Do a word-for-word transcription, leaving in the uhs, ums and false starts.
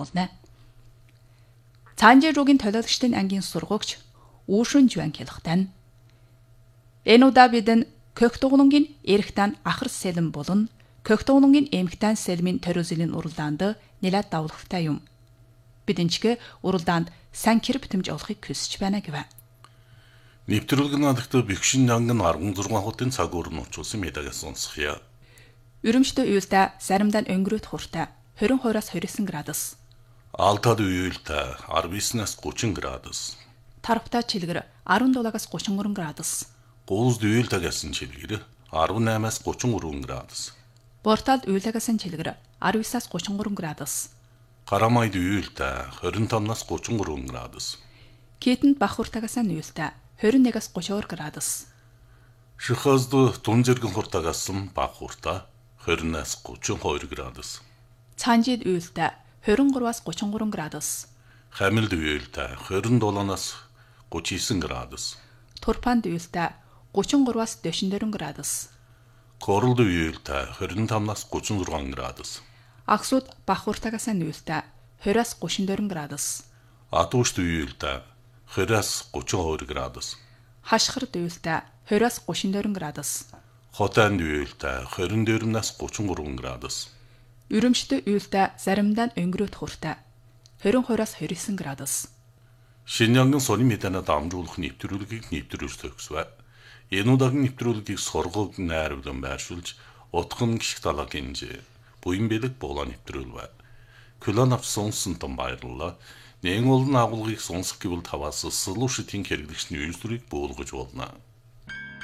агуулна. Цаанжиругийн төлөөлөгчдийн ангийн сургуугч Үүшүн Жуан хэлэхдээ энэ удаа бид Көхтөгнөнгийн эрэгтэн ахар сэлэм болон Көхтөгнөнгийн эмэгтэн сэлмийн төрөзөлийн уралдаанд нэлээд давлахтай юм. Бидэнчгээ уралдаанд сайн кэр битэмж олохыг хүсэж байна гэв. Нэвтрүүлэг наадахтай бэхшин янган арван зургаан хотын цаг уурн очуулсан мэдаагаас сонсхийа. Өрөмжтөө уйлдаа заримдаа өнгөрөөд хуртай двадцать градус хорьсон градус. Алтад уйлдаа арвиснаас гучин градус. Тарвтаа чилгэр арван дулаагаас гучин гурван градус. Гуулд уйлдаагаас чилгэр арван наймаас гучин гурван градус. Борталд уйлдаагаас чилгэр арван девятаас гучин гурван градус. Карамайд уйлдаа двадцать пятаас гучин гурван градус. Китэнд бахуртаагаас уйлдаа двадцать одноос гучин deux градус. Шихазд тун зэрэгэн хуртаагаас бахуртаа двадцатнаас гучин two градус. Цаанжид уйлдаа двадцать trois-аас гучин гурван градус. Хамилд уйлдаа двадцать seven-аас гучин девять градус. Турпанд уйлдаа гучин trois-аас дөрвөн дөрвөн градус. Королд уйлдаа двадцать пятаас гучин шесть градус. Аксууд бахуртаагаас уйлдаа двадцать-аас гучин дөрвөн градус. Атуушд уйлдаа двадцать-аас гучин two градус. Хашхард уйлдаа двадцать-аас гучин дөрвөн градус. Хотанд уйлдаа двадцать four-аас гучин three градус. Өрөмжтөө уйлдаа заримдаа өнгөрөөд хуртай двадцать two-аас двадцать nine градус. Шинжангийн сони мэдэнэ дамжуулах нэвтрүүлгийг нэвтрүүлж төгсвэ. Энэ удаагийн нэвтрүүлгийг сургууль найруулан байршуулж утган гişг талаг инжээ. Буян бэлэг буулаа нэвтрүүлвэ. Кулан авч сонсон том баярлалаа. Нэгэн олон агуулгыг сонсох гэвэл таваас сэлүүшитийн хэрэглэгчний үйлдвэрийг буулгаж болно.